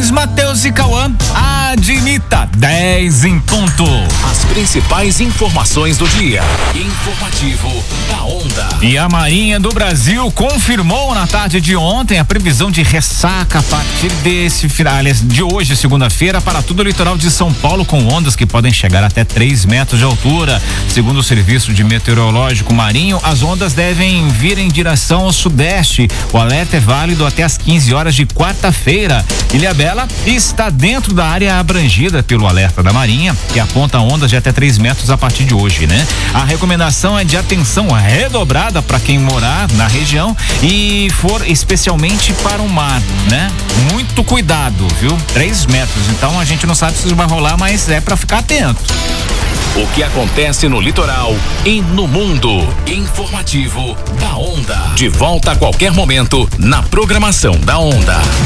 informações, Matheus e Cauã. Admita 10 em ponto. As principais informações do dia. Informativo da Onda. E a Marinha do Brasil confirmou na tarde de ontem a previsão de ressaca a partir de hoje, segunda-feira, para todo o litoral de São Paulo, com ondas que podem chegar até 3 metros de altura. Segundo o Serviço de Meteorológico Marinho, as ondas devem vir em direção ao sudeste. O alerta é válido até às 15 horas de quarta-feira. Ilhabela está dentro da área abrangida pelo alerta da Marinha, que aponta ondas de até 3 metros a partir de hoje, né? A recomendação é de atenção redobrada para quem morar na região e for especialmente para o mar, né? Muito cuidado, viu? 3 metros, então a gente não sabe se isso vai rolar, mas é para ficar atento. O que acontece no litoral e no mundo. Informativo da Onda. De volta a qualquer momento na programação da Onda.